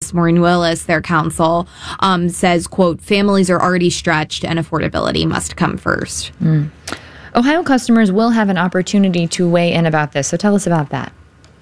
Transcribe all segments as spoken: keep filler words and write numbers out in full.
Willis, Maureen Willis, their counsel, um, says, quote, families are already stretched and affordability must come first. Mm. Ohio customers will have an opportunity to weigh in about this. So tell us about that.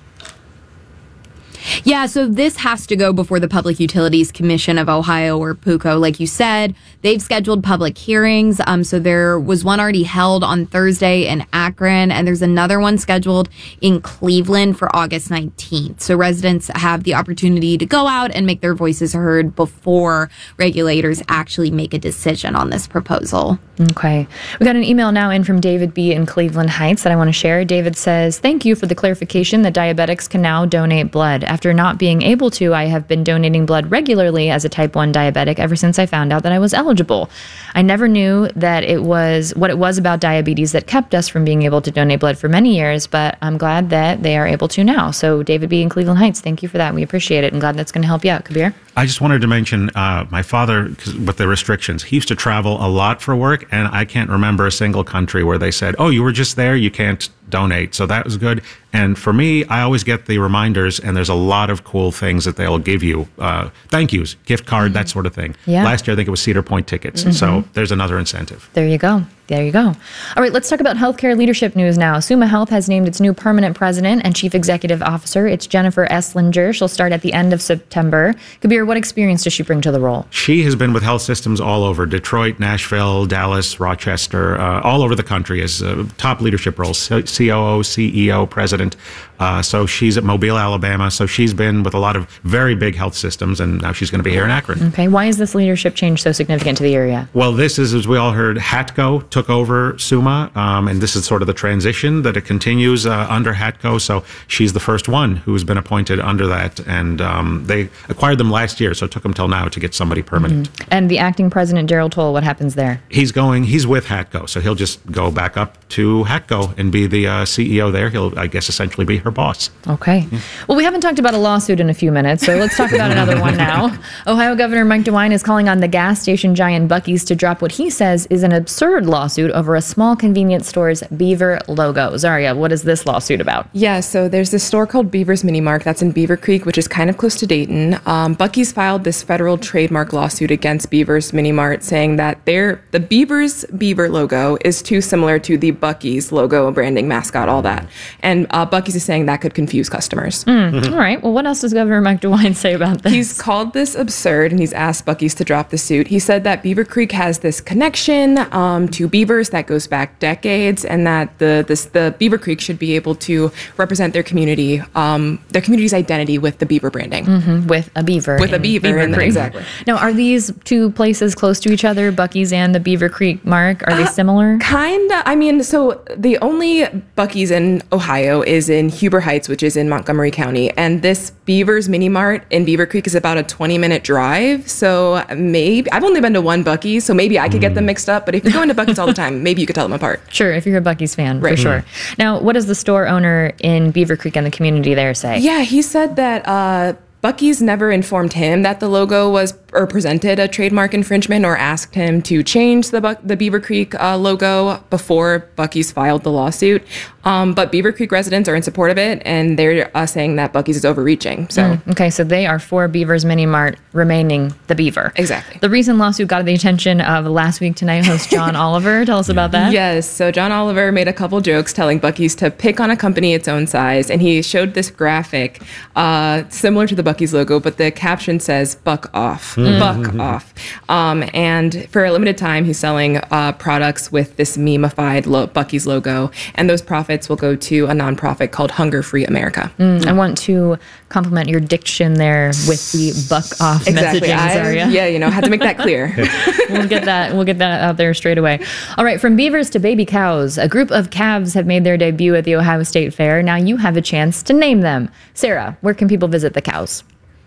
Yeah, so this has to go before the Public Utilities Commission of Ohio, or PUCO. Like you said, they've scheduled public hearings. Um, so there was one already held on Thursday in Akron, and there's another one scheduled in Cleveland for August nineteenth. So residents have the opportunity to go out and make their voices heard before regulators actually make a decision on this proposal. Okay. We got an email now in from David B. in Cleveland Heights that I want to share. David says, thank you for the clarification that diabetics can now donate blood. After not being able to, I have been donating blood regularly as a type one diabetic ever since I found out that I was eligible. I never knew that it was what it was about diabetes that kept us from being able to donate blood for many years, but I'm glad that they are able to now. So David B. in Cleveland Heights, thank you for that. We appreciate it and glad that's going to help you out. Kabir? I just wanted to mention uh, my father, 'cause with the restrictions, he used to travel a lot for work, and I can't remember a single country where they said, oh, you were just there, you can't donate. So that was good. And for me, I always get the reminders, and there's a lot of cool things that they'll give you. Uh, thank yous, gift card, mm-hmm. that sort of thing. Yeah. Last year, I think it was Cedar Point tickets. Mm-hmm. So there's another incentive. There you go. There you go. All right, let's talk about healthcare leadership news now. Summa Health has named its new permanent president and chief executive officer. It's Jennifer Esslinger. She'll start at the end of September. Kabir, what experience does she bring to the role? She has been with health systems all over Detroit, Nashville, Dallas, Rochester, uh, all over the country as uh, top leadership roles, C O O, C E O, president. Uh, so she's at Mobile, Alabama. So she's been with a lot of very big health systems, and now she's going to be here in Akron. Okay. Why is this leadership change so significant to the area? Well, this is, as we all heard, Hatco took over Summa, um, and this is sort of the transition that it continues uh, under Hatco. So she's the first one who's been appointed under that, and um, they acquired them last year, so it took them till now to get somebody permanent. Mm-hmm. And the acting president, Gerald Toll, what happens there? He's going, he's with Hatco, so he'll just go back up to Hatco and be the uh, C E O there. He'll, I guess, essentially be her boss. Okay. Yeah. Well, we haven't talked about a lawsuit in a few minutes, so let's talk about another one now. Ohio Governor Mike DeWine is calling on the gas station giant Buc-ee's to drop what he says is an absurd lawsuit over a small convenience store's Beaver logo. Zaria, what is this lawsuit about? Yeah, so there's this store called Beaver's Mini Mart that's in Beaver Creek, which is kind of close to Dayton. Um, Buc-ee's filed this federal trademark lawsuit against Beaver's Mini Mart, saying that their the Beaver's Beaver logo is too similar to the Buc-ee's logo, branding, mascot, all that. And uh, Buc-ee's is saying that could confuse customers. Mm, all right. Well, what else does Governor Mike DeWine say about this? He's called this absurd, and he's asked Buc-ee's to drop the suit. He said that Beaver Creek has this connection um, to beavers that goes back decades, and that the this, the Beaver Creek should be able to represent their community, um, their community's identity with the beaver branding. Mm-hmm. With a beaver. With a beaver. Beaver and Creek. Exactly. Now, are these two places close to each other, Buc-ee's and the Beaver Creek Mark? Are they uh, similar? Kind of. I mean, so the only Buc-ee's in Ohio is in Huber Heights, which is in Montgomery County. And this Beaver's Mini Mart in Beaver Creek is about a twenty minute drive. So maybe, I've only been to one Buc-ee's, so maybe I could get them mixed up. But if you're going to Buc-ee's all the time, maybe you could tell them apart. Sure, if you're a Buc-ee's fan, right. for sure. Now, what does the store owner in Beaver Creek and the community there say? Yeah, he said that uh, Buc-ee's never informed him that the logo was or presented a trademark infringement or asked him to change the Bu- the Beaver Creek uh, logo before Buc-ee's filed the lawsuit. Um, but Beaver Creek residents are in support of it, and they're uh, saying that Buc-ee's is overreaching. So mm, okay, so they are for Beaver's Mini Mart remaining the Beaver. Exactly. The recent lawsuit got the attention of Last Week Tonight host John Oliver. Tell us about that. Yes, so John Oliver made a couple jokes telling Buc-ee's to pick on a company its own size, and he showed this graphic uh, similar to the Buc-ee's logo, but the caption says "Buck off." Mm. Buck off. Um, and for a limited time, he's selling uh, products with this meme-ified lo- Buc-ee's logo, and those profits will go to a nonprofit called Hunger Free America. Mm, I want to compliment your diction there with the buck off exactly. messaging, Zaria. Yeah, you know, had to make that clear. we'll get that. We'll get that out there straight away. All right, from beavers to baby cows, a group of calves have made their debut at the Ohio State Fair. Now you have a chance to name them. Sarah, where can people visit the cows?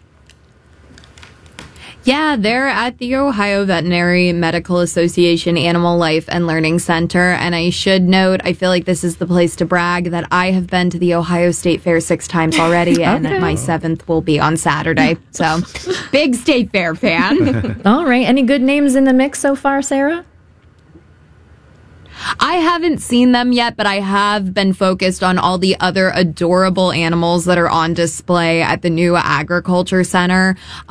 Yeah, they're at the Ohio Veterinary Medical Association Animal Life and Learning Center. And I should note, I feel like this is the place to brag that I have been to the Ohio State Fair six times already, okay. and my seventh will be on Saturday. So, big State Fair fan. All right. Any good names in the mix so far, Sarah? I haven't seen them yet, but I have been focused on all the other adorable animals that are on display at the new Agriculture Center.